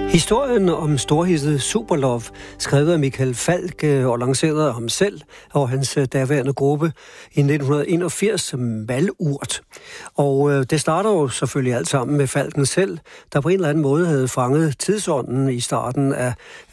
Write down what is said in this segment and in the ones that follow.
Historien om storhittet Superlove, skrevet af Michael Falch og lanceret af ham selv og hans daværende gruppe i 1981, Malurt. Og det starter jo selvfølgelig alt sammen med Falchen selv, der på en eller anden måde havde fanget tidsånden i starten af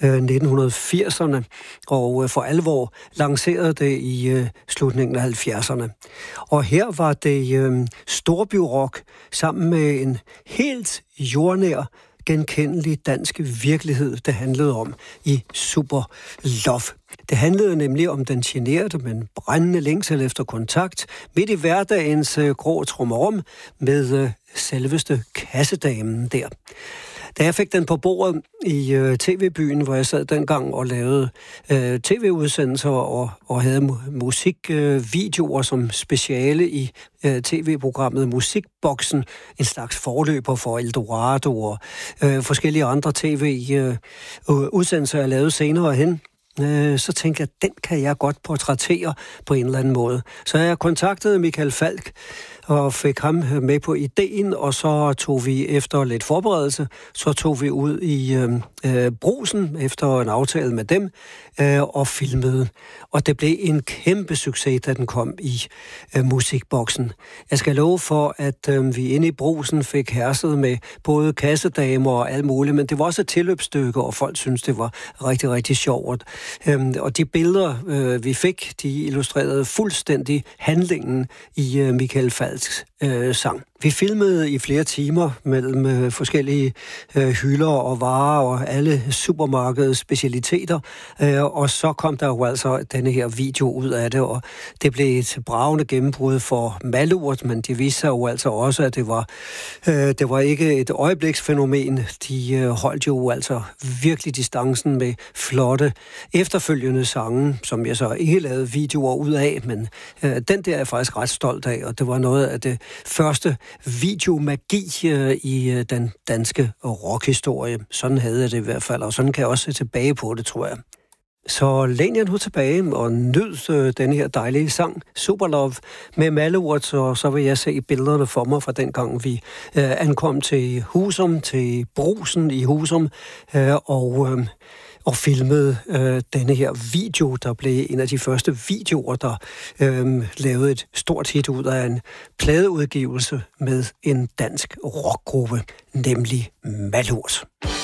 1980'erne, og for alvor lancerede det i slutningen af 70'erne. Og her var det storbyrock sammen med en helt jordnær, genkendelig dansk virkelighed, det handlede om i Superlove. Det handlede nemlig om den generede, men brændende længsel efter kontakt midt i hverdagens grå trummerum med selveste kassedamen der. Da jeg fik den på bordet i TV-byen, hvor jeg sad dengang og lavede tv-udsendelser og havde musikvideoer som speciale i tv-programmet Musikboksen, en slags forløber for Eldorado og forskellige andre tv-udsendelser, jeg lavede senere hen, så tænkte jeg, den kan jeg godt portrættere på en eller anden måde. Så jeg kontaktede Michael Falch og fik ham med på ideen, og så tog vi efter lidt forberedelse, så tog vi ud i Brugsen efter en aftale med dem og filmede. Og det blev en kæmpe succes, da den kom i Musikboksen. Jeg skal love for, at vi inde i Brugsen fik herset med både kassedamer og alt muligt, men det var også et tilløbsstykke, og folk syntes, det var rigtig, rigtig sjovt. Og de billeder, vi fik, de illustrerede fuldstændig handlingen i Michael Falchs sang. Vi filmede i flere timer mellem forskellige hylder og varer og alle supermarkedets specialiteter, og så kom der jo altså denne her video ud af det, og det blev et bragende gennembrud for Malurt, men det viste sig jo altså også, at det var ikke et øjebliksfænomen. De holdt jo altså virkelig distancen med flotte efterfølgende sange, som jeg så ikke lavede videoer ud af, men den der er jeg faktisk ret stolt af, og det var noget af det første videomagi i den danske rockhistorie. Sådan havde jeg det i hvert fald, og sådan kan jeg også se tilbage på det, tror jeg. Så læn jer nu tilbage og nyd denne her dejlige sang, Superlove, med Malurt, og så vil jeg se billederne for mig fra den gang, vi ankom til Husum, til Brugsen i Husum, og filmede denne her video, der blev en af de første videoer, der lavede et stort hit ud af en pladeudgivelse med en dansk rockgruppe, nemlig Malurt.